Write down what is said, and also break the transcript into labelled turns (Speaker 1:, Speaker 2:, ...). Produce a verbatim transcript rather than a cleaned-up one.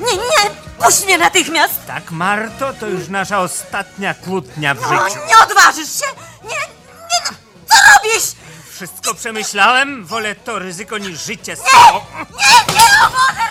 Speaker 1: Nie, nie, puść mnie natychmiast!
Speaker 2: Tak, Marto, to już nasza ostatnia kłótnia w
Speaker 1: No,
Speaker 2: życiu.
Speaker 1: nie odważysz się! Nie, nie, no, co robisz?
Speaker 2: Wszystko przemyślałem, wolę to ryzyko niż życie z
Speaker 1: Nie,
Speaker 2: tobą.
Speaker 1: nie, nie, o Boże!